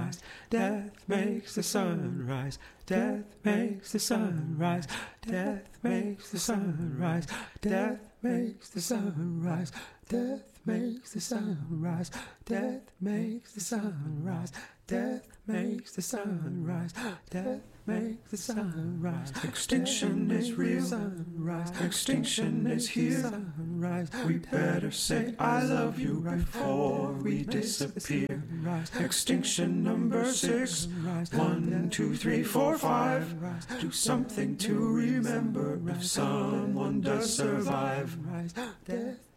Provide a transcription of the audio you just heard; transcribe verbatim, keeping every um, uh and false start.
rise. Death makes the sun rise. Death makes the sun rise. Death makes the sun rise. Death makes the sun rise. Death makes the sun rise. Death makes the sun rise. Death makes the sun rise. Death makes the sun rise. Extinction is real. Sunrise. Extinction is here. Sunrise. We better say I love you before we disappear. Extinction number six. One, two, three, four, five. Do something to remember if someone does survive. Death